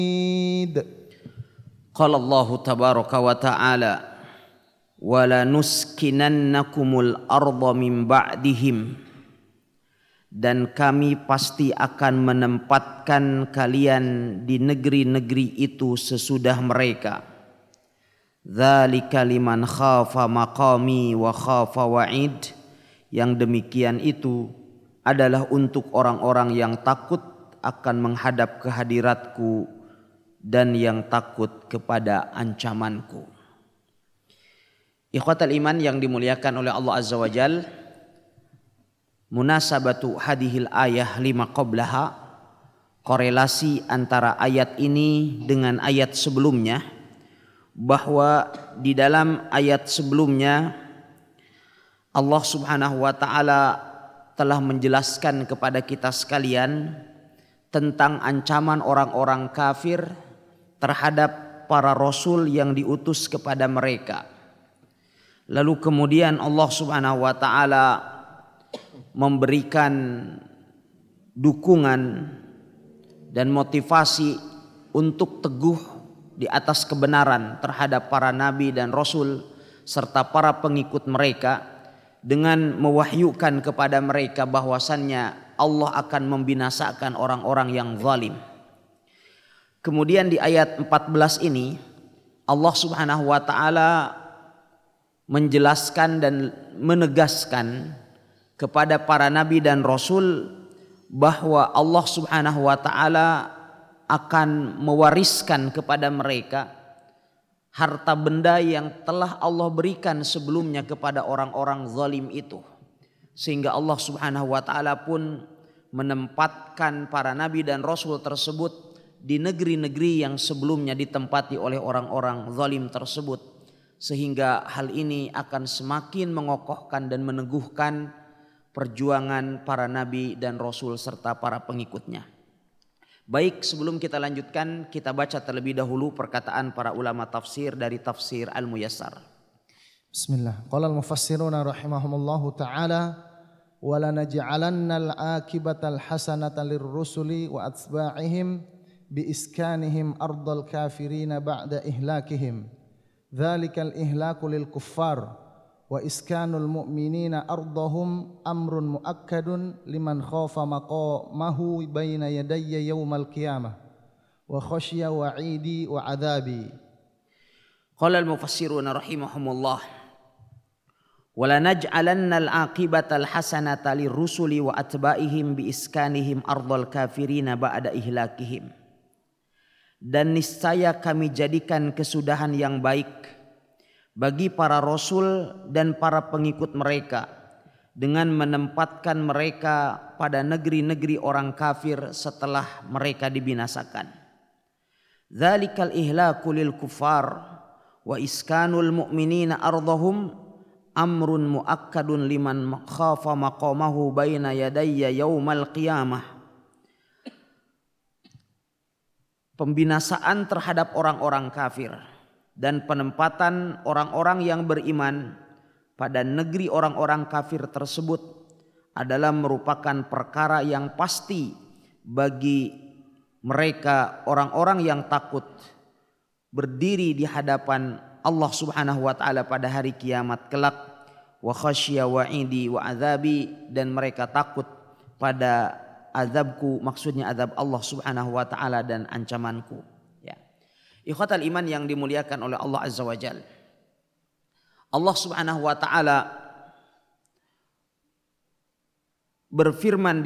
Qala Allahu tabaraka wa ta'ala wa lanuskinannakumul arda min ba'dihim, dan kami pasti akan menempatkan kalian di negeri-negeri itu sesudah mereka. Dzalika liman khafa maqami wa khafa wa'id, yang demikian itu adalah untuk orang-orang yang takut akan menghadap kehadiratku dan yang takut kepada ancamanku. Ikhwatal iman yang dimuliakan oleh Allah Azza wa Jal, munasabatu hadhil ayah lima qablaha, korelasi antara ayat ini dengan ayat sebelumnya, bahwa di dalam ayat sebelumnya Allah Subhanahu wa ta'ala telah menjelaskan kepada kita sekalian tentang ancaman orang-orang kafir terhadap para rasul yang diutus kepada mereka. Lalu kemudian Allah Subhanahu wa ta'ala memberikan dukungan dan motivasi untuk teguh di atas kebenaran terhadap para nabi dan rasul serta para pengikut mereka, dengan mewahyukan kepada mereka bahwasannya Allah akan membinasakan orang-orang yang zalim. Kemudian di ayat 14 ini Allah Subhanahu wa ta'ala menjelaskan dan menegaskan kepada para nabi dan rasul bahwa Allah Subhanahu wa ta'ala akan mewariskan kepada mereka harta benda yang telah Allah berikan sebelumnya kepada orang-orang zalim itu, sehingga Allah Subhanahu wa ta'ala pun menempatkan para nabi dan rasul tersebut di negeri-negeri yang sebelumnya ditempati oleh orang-orang zalim tersebut, sehingga hal ini akan semakin mengokohkan dan meneguhkan perjuangan para nabi dan rasul serta para pengikutnya. Baik, sebelum kita lanjutkan, kita baca terlebih dahulu perkataan para ulama tafsir dari tafsir Al-Muyassar. Bismillah. Qala al-mufassiruna rahimahumullahu ta'ala wa lanaj'alanna al-akibatal hasanata lirrusuli wa atba'ihim bi iskanihim ardal kafirina ba'da ihlakihim. Dzalikal ihlaku lil kuffar wa iskanul mu'minina ardahum amrun muakkadun liman khafa maqamahu baina yadayya yaumal qiyamah wa khasyiya wa'idi wa adzabi. Qala al-mufassiruna rahimahumullah wa lanaj'alanna al-aqibatal hasanata lirrusuli wa atba'ihim bi iskanihim ardal kafirina ba'da ihlakihim. Dan niscaya kami jadikan kesudahan yang baik bagi para rasul dan para pengikut mereka dengan menempatkan mereka pada negeri-negeri orang kafir setelah mereka dibinasakan. Dzalikal ihlaku lil kuffar wa iskanul mu'minina ardhahum amrun muakkadun liman khafa maqamahu baina yadayya yaumal qiyamah. Pembinasaan terhadap orang-orang kafir dan penempatan orang-orang yang beriman pada negeri orang-orang kafir tersebut adalah merupakan perkara yang pasti bagi mereka orang-orang yang takut berdiri di hadapan Allah Subhanahu wa ta'ala pada hari kiamat kelak, wa khasyiya wa'idi wa adzabi, dan mereka takut pada azabku, maksudnya azab Allah Subhanahu wa ta'ala dan ancamanku. Ya. Ikhwatal iman yang dimuliakan oleh Allah Azza wa Jal, Allah Subhanahu wa ta'ala berfirman